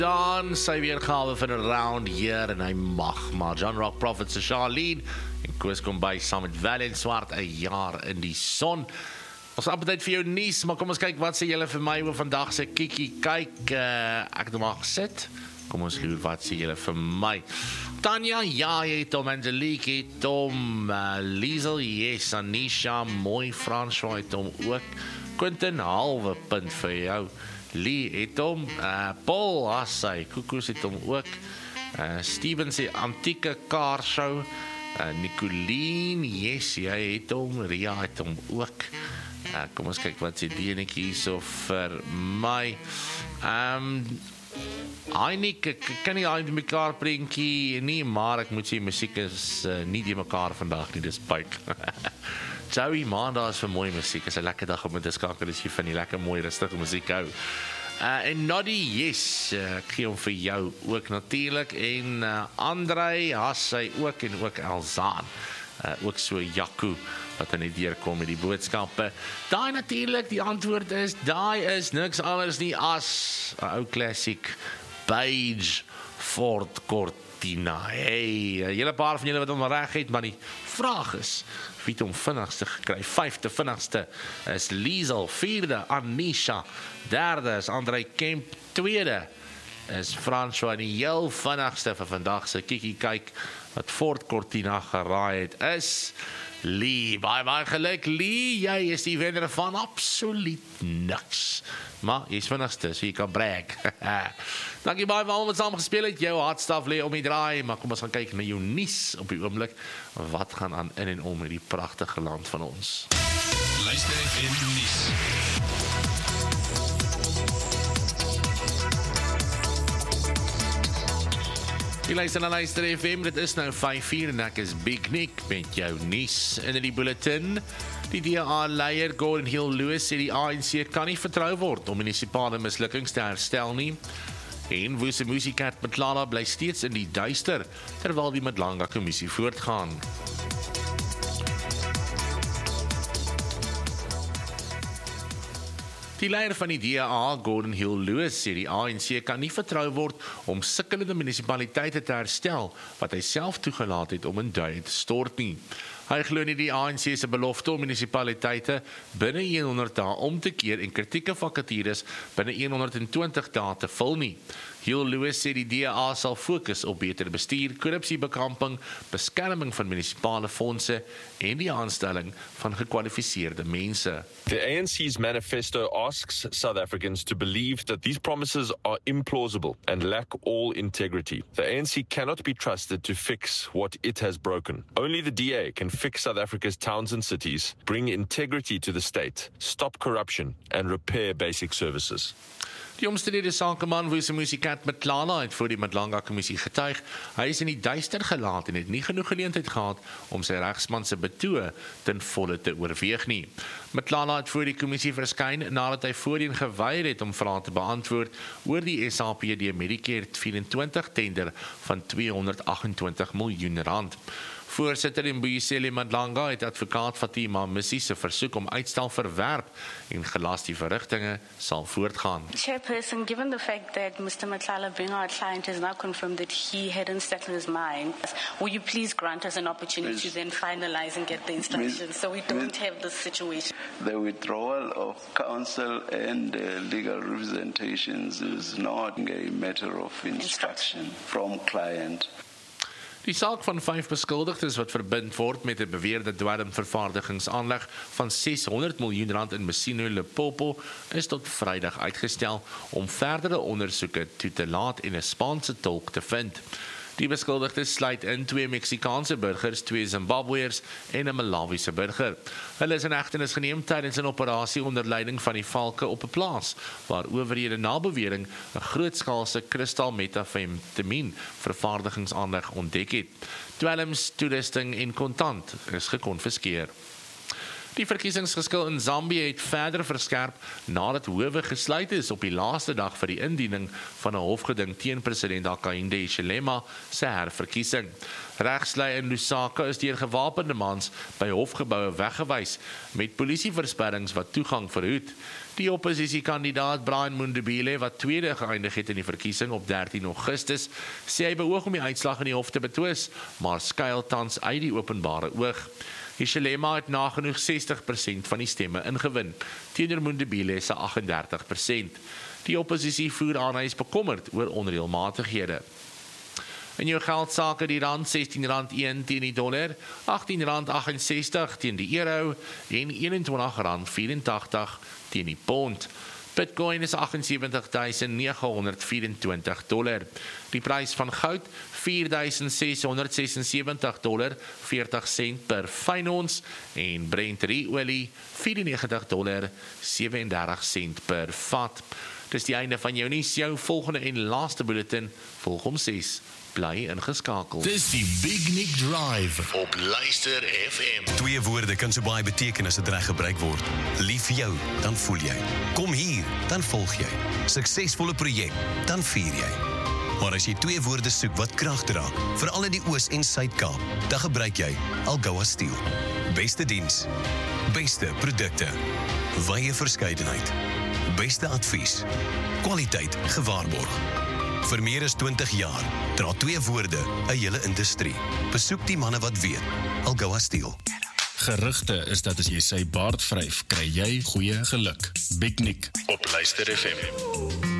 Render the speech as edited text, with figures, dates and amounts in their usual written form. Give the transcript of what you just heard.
Dan sy weergawe van 'n round hier en hy mag, maar John Rock Prophet se Charlene en Koos kom by saam met Valen Swart 'n jaar in die son. Ons appetite vir jou nuus, maar kom ons kyk wat sê julle vir my oor vandag se kiekie. Kyk, ek het maar gesit. Kom ons loer wat sê julle vir my. Tanya, ja, jy het hom, Angelique het hom, Liesel, yes, Anisha, mooi, François het hom ook. Quentin, halwe punt vir jou. Lee het hom, Paul, Assay, Koekoes het hom ook. Steven sê antieke kaarshow. Nicoline, yes, jy het hom. Ria het hom ook. Kom ons kyk wat sê Dienetjie so vir my. Einik, ek kan nie aan mekaar prentjie nie, maar ek moet sê musiek is nie die mekaar vandag nie, dis pyk. Joey, maandag is vir mooi musiek, is 'n lekker dag om te skakel as jy van die lekker mooi rustige musiek hou. En Noddy, yes, ek gee hom vir jou ook natuurlik, en Andrei, Hassy ook, en ook Elzaan, ook so Jaco, wat in die deurkom met die boodskappe. Daai natuurlik, die antwoord is, daai is niks anders nie as 'n ou klassiek, Beige Ford Cortina. Hey, julle paar van julle wat hom reg het, maar die vraag is, wie het hom vinnigste gekry? 5de vinnigste is Liesel, 4de Anisha, 3de is Andrei Kemp, 2de is François, en die heel vinnigste vir vandag se kiekie kyk wat Ford Cortina geraai het is Lee. Baie geluk Lee, jy is die wenner van absoluut niks. Maar jy is vinnigste, so jy kan brag. Dankie baie vir almal wat saam gespeel het. Jou hartstaf lê om die draai, maar kom ons gaan kyk na jou nuus op die oomblik. Wat gaan aan in en om hierdie pragtige land van ons? Luister FM nuus. Jy luister na Luister FM, dit is nou 5:00 en ek is Big Nick met jou nuus in die bulletin. Die DA-leier Gordon Hill-Lewis sê die ANC kan nie vertrou word om munisipale mislukkings te herstel nie. En Vusimuzi Cat Matlala bly steeds in die duister terwyl die Madlanga kommissie voortgaan. Die leier van die DA, Gordon Hill-Lewis, sê die ANC kan nie vertrou word om sukkelende munisipaliteite te herstel wat hy self toegelaat het om in duie te stort nie. Hy glo nie die ANC se belofte om munisipaliteite binne 100 dae om te keer en kritieke vakatures binne 120 dae te vul nie. Hill-Lewis sê die DA sal fokus op beter bestuur, korrupsiebekamping, beskerming van munisipale fondse en die aanstelling van gekwalifiseerde mense. The ANC's manifesto asks South Africans to believe that these promises are implausible and lack all integrity. The ANC cannot be trusted to fix what it has broken. Only the DA can fix South Africa's towns and cities, bring integrity to the state, stop corruption and repair basic services. Die omstrede sakeman Vusimuzi Cat Matlala het voor die Madlanga kommissie getuig. Hy is in die duister gelaat en het nie genoeg geleentheid gehad om sy regsman se betoë ten volle te oorweeg nie. Matlala het voor die kommissie verskyn nadat hy voorheen geweier het om vrae te beantwoord oor die SAPD Medicare 24 tender van 228 miljoen rand. Voorsitter Mbuyiseli Madlanga het advokaat Fatima Missie se versoek om uitstel verwerp en gelas die verrigtinge sal voortgaan. Chairperson, given the fact that Mr. Matlala, being our client, has now confirmed that he hadn't set in his mind, will you please grant us an opportunity to then finalize and get the instructions so we don't have this situation? The withdrawal of counsel and legal representations is not a matter of instruction from client. Die saak van 5 beskuldigdes wat verbind word met 'n beweerde dwelmvervaardigingsaanleg van 600 miljoen rand in Messino Limpopo is tot Vrydag uitgestel om verdere ondersoeke toe te laat en 'n Spaanse tolk te vind. Die beskuldigdes sluit in 2 Meksikaanse burgers, 2 Zimbabweërs en 'n Malawiese burger. Hulle is in hegtenis geneem tydens 'n operasie onder leiding van die Valke op 'n plaas waar owerhede na bewering 'n grootskaalse kristalmetafentamien vervaardigingsaanleg ontdek het. Dwelms, toerusting en kontant is gekonfiskeer. Die verkiesingsgeskil in Zambië het verder verskerp nadat howe gesluit is op die laaste dag vir die indiening van 'n hofgeding teen president Hakainde Hichilema se herverkiesing. Regslei in Lusaka is deur gewapende mans by hofgeboue weggewys met polisieversperrings wat toegang verhoed. Die oppositiekandidaat Brian Mundubile, wat tweede geëindig het in die verkiesing op 13 Augustus, sê hy beoog om die uitslag in die hof te betwis, maar skuil tans uit die openbare oog. Hichilema het nagenoeg 60% van die stemme ingewin, teenoor Mundubile se 38%. Die oppositie voer aan hy is bekommerd oor onreëlmatighede. In jou geldsake die rand R16.1 teen die dollar, R18.68 teen die euro en R21.84 teen die pond. Bitcoin is $78,924. Die prys van goud $4,676.40 per fyn ons en Brent olie $94.37 per vat. Dis die einde van jou nuus, jou volgende en laaste bulletin volg om 6. Bly ingeskakel. Dis die Big Nick Drive Op Luister FM. 2 woorde kan so baie beteken as dit reg gebruik word. Lief vir jou, dan voel jy. Kom hier, dan volg jy. Suksesvolle projek, dan vier jy. Maar as jy 2 woorde soek wat krag dra, veral in die Oos- en Suid-Kaap, dan gebruik jy Algoa Steel. Beste diens, beste produkte, wye verskeidenheid, beste advies, kwaliteit gewaarborg. Vir meer as 20 jaar dra 2 woorde 'n hele industrie. Besoek die manne wat weet. Algoa Steel. Gerugte is dat as jy sy baard vryf, kry jy goeie geluk. Big Nick Op Luister FM.